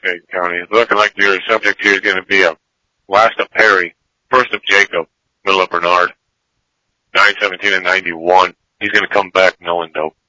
Fayette County. It's looking like your subject here is going to be a last of Perry, first of Jacob, middle of Bernard, 917 and 91. He's going to come back knowing dope.